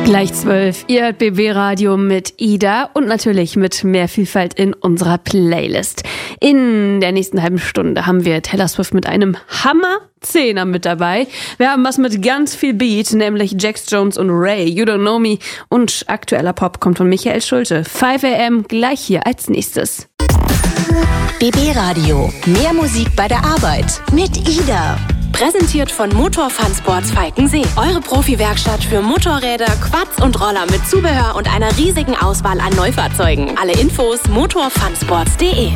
Gleich 12. Ihr hört BB Radio mit Ida und natürlich mit mehr Vielfalt in unserer Playlist. In der nächsten halben Stunde haben wir Taylor Swift mit einem Hammer-Zehner mit dabei. Wir haben was mit ganz viel Beat, nämlich Jax Jones und Ray, You Don't Know Me, und aktueller Pop kommt von Michael Schulte. 5 AM gleich hier als nächstes. BB Radio. Mehr Musik bei der Arbeit mit Ida. Präsentiert von Motorfun Sports Falkensee. Eure Profi-Werkstatt für Motorräder, Quads und Roller mit Zubehör und einer riesigen Auswahl an Neufahrzeugen. Alle Infos motorfunsports.de.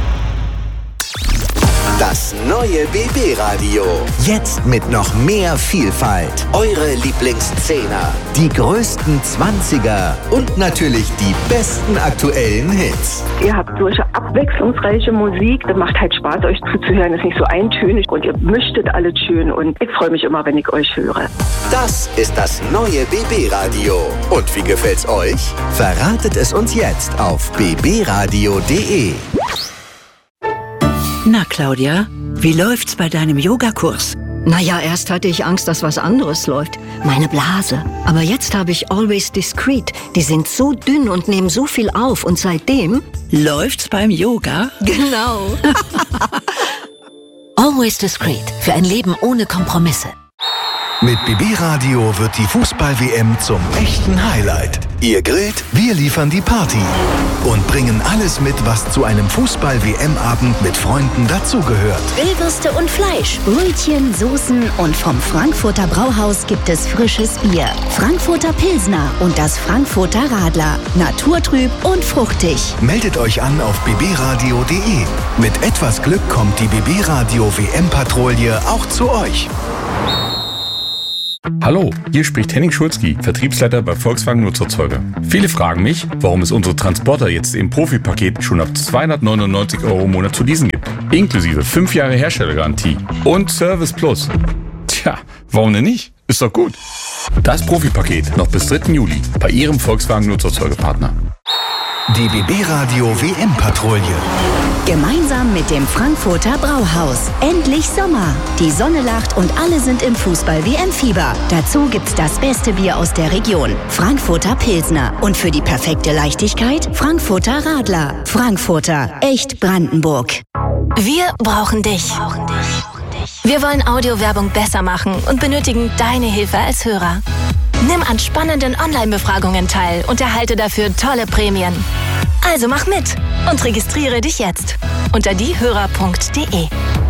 Das neue BB Radio. Jetzt mit noch mehr Vielfalt. Eure Lieblingszehner, die größten 20er und natürlich die besten aktuellen Hits. Ihr habt solche abwechslungsreiche Musik. Das macht halt Spaß, euch zuzuhören. Ist nicht so eintönig und ihr mischtet alles schön. Und ich freue mich immer, wenn ich euch höre. Das ist das neue BB Radio. Und wie gefällt's euch? Verratet es uns jetzt auf bbradio.de. Na, Claudia, wie läuft's bei deinem Yogakurs? Naja, erst hatte ich Angst, dass was anderes läuft. Meine Blase. Aber jetzt habe ich Always Discreet. Die sind so dünn und nehmen so viel auf. Und seitdem... Läuft's beim Yoga? Genau. Always Discreet. Für ein Leben ohne Kompromisse. Mit BB Radio wird die Fußball-WM zum echten Highlight. Ihr grillt, wir liefern die Party und bringen alles mit, was zu einem Fußball-WM-Abend mit Freunden dazugehört. Grillwürste und Fleisch, Brötchen, Soßen und vom Frankfurter Brauhaus gibt es frisches Bier. Frankfurter Pilsner und das Frankfurter Radler. Naturtrüb und fruchtig. Meldet euch an auf bbradio.de. Mit etwas Glück kommt die BB Radio WM-Patrouille auch zu euch. Hallo, hier spricht Henning Schulzki, Vertriebsleiter bei Volkswagen Nutzerzeuger. Viele fragen mich, warum es unsere Transporter jetzt im Profipaket schon ab 299 € im Monat zu leasen gibt. Inklusive 5 Jahre Herstellergarantie und Service Plus. Tja, warum denn nicht? Ist doch gut. Das Profipaket noch bis 3. Juli bei Ihrem Volkswagen Nutzerzeugerpartner. Die BB Radio WM-Patrouille. Gemeinsam mit dem Frankfurter Brauhaus. Endlich Sommer. Die Sonne lacht und alle sind im Fußball-WM-Fieber. Dazu gibt's das beste Bier aus der Region. Frankfurter Pilsner. Und für die perfekte Leichtigkeit Frankfurter Radler. Frankfurter. Echt Brandenburg. Wir brauchen dich. Wir wollen Audiowerbung besser machen und benötigen deine Hilfe als Hörer. Nimm an spannenden Online-Befragungen teil und erhalte dafür tolle Prämien. Also mach mit und registriere dich jetzt unter diehörer.de.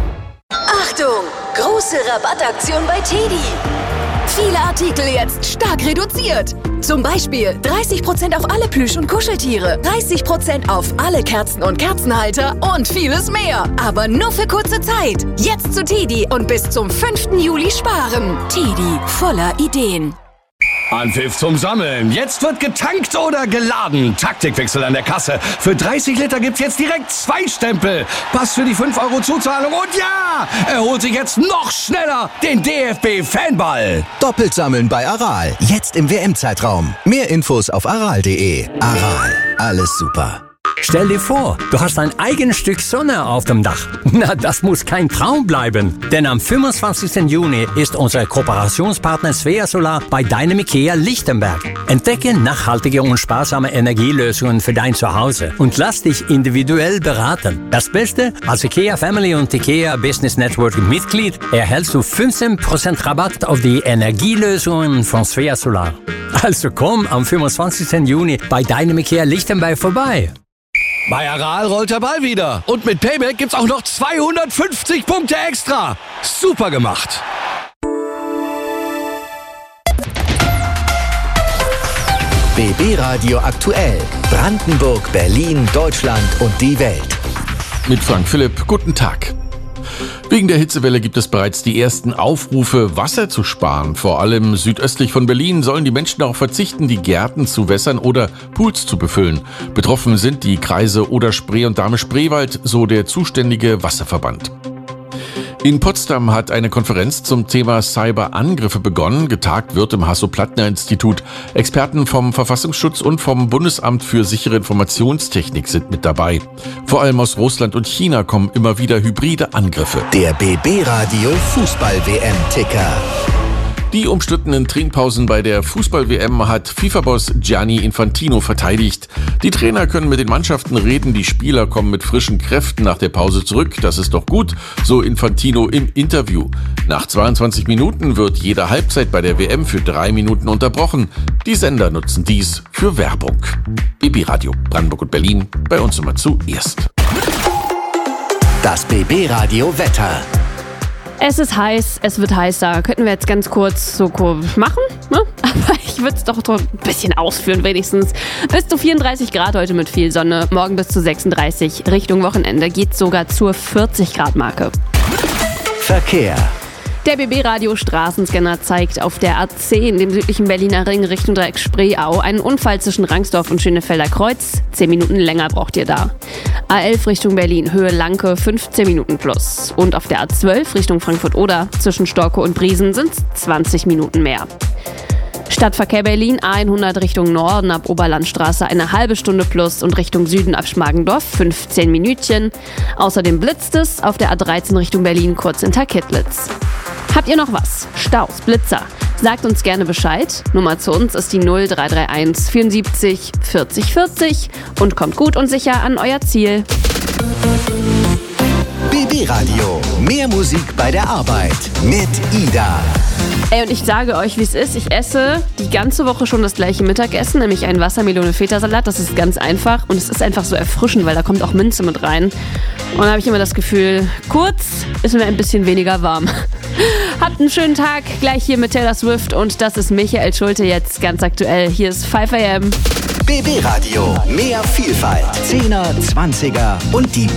Achtung! Große Rabattaktion bei TEDi. Viele Artikel jetzt stark reduziert. Zum Beispiel 30% auf alle Plüsch- und Kuscheltiere, 30% auf alle Kerzen und Kerzenhalter und vieles mehr. Aber nur für kurze Zeit. Jetzt zu TEDi und bis zum 5. Juli sparen. TEDi, voller Ideen. Anpfiff zum Sammeln. Jetzt wird getankt oder geladen. Taktikwechsel an der Kasse. Für 30 Liter gibt's jetzt direkt 2 Stempel. Pass für die 5 € Zuzahlung. Und ja, er holt sich jetzt noch schneller den DFB-Fanball. Doppelt sammeln bei Aral. Jetzt im WM-Zeitraum. Mehr Infos auf aral.de. Aral. Alles super. Stell dir vor, du hast ein eigenes Stück Sonne auf dem Dach. Na, das muss kein Traum bleiben. Denn am 25. Juni ist unser Kooperationspartner Svea Solar bei deinem IKEA Lichtenberg. Entdecke nachhaltige und sparsame Energielösungen für dein Zuhause und lass dich individuell beraten. Das Beste, als IKEA Family und IKEA Business Network Mitglied erhältst du 15% Rabatt auf die Energielösungen von Svea Solar. Also komm am 25. Juni bei deinem IKEA Lichtenberg vorbei. Bei Aral rollt der Ball wieder. Und mit Payback gibt's auch noch 250 Punkte extra. Super gemacht. BB Radio aktuell. Brandenburg, Berlin, Deutschland und die Welt. Mit Frank Philipp, guten Tag. Wegen der Hitzewelle gibt es bereits die ersten Aufrufe, Wasser zu sparen. Vor allem südöstlich von Berlin sollen die Menschen darauf verzichten, die Gärten zu wässern oder Pools zu befüllen. Betroffen sind die Kreise Oder-Spree und Dahme-Spreewald, so der zuständige Wasserverband. In Potsdam hat eine Konferenz zum Thema Cyberangriffe begonnen. Getagt wird im Hasso-Plattner-Institut. Experten vom Verfassungsschutz und vom Bundesamt für sichere Informationstechnik sind mit dabei. Vor allem aus Russland und China kommen immer wieder hybride Angriffe. Der BB Radio Fußball-WM-Ticker. Die umstrittenen Trinkpausen bei der Fußball-WM hat FIFA-Boss Gianni Infantino verteidigt. Die Trainer können mit den Mannschaften reden, die Spieler kommen mit frischen Kräften nach der Pause zurück. Das ist doch gut, so Infantino im Interview. Nach 22 Minuten wird jede Halbzeit bei der WM für 3 Minuten unterbrochen. Die Sender nutzen dies für Werbung. BB Radio Brandenburg und Berlin, bei uns immer zuerst. Das BB Radio Wetter. Es ist heiß, es wird heißer. Könnten wir jetzt ganz kurz so machen, ne? Aber ich würde es doch ein bisschen ausführen wenigstens. Bis zu 34 Grad heute mit viel Sonne. Morgen bis zu 36. Richtung Wochenende geht sogar zur 40 Grad Marke. Verkehr. Der BB-Radio Straßenscanner zeigt auf der A10, dem südlichen Berliner Ring Richtung Dreieck Spreeau, einen Unfall zwischen Rangsdorf und Schönefelder Kreuz. 10 Minuten länger braucht ihr da. A11 Richtung Berlin, Höhe Lanke, 15 Minuten plus. Und auf der A12 Richtung Frankfurt-Oder, zwischen Storkow und Briesen, sind es 20 Minuten mehr. Stadtverkehr Berlin, A100 Richtung Norden ab Oberlandstraße eine halbe Stunde plus und Richtung Süden ab Schmargendorf 15 Minütchen. Außerdem blitzt es auf der A13 Richtung Berlin kurz in Thalkittlitz. Habt ihr noch was? Staus, Blitzer? Sagt uns gerne Bescheid. Nummer zu uns ist die 0331 74 40 40 und kommt gut und sicher an euer Ziel. BB Radio. Mehr Musik bei der Arbeit mit Ida. Und ich sage euch, wie es ist. Ich esse die ganze Woche schon das gleiche Mittagessen, nämlich einen Wassermelone-Feta-Salat. Das ist ganz einfach und es ist einfach so erfrischend, weil da kommt auch Minze mit rein. Und dann habe ich immer das Gefühl, kurz ist mir ein bisschen weniger warm. Habt einen schönen Tag, gleich hier mit Taylor Swift und das ist Michael Schulte jetzt ganz aktuell. Hier ist 5 AM. BB Radio. Mehr Vielfalt. 10er, 20er und die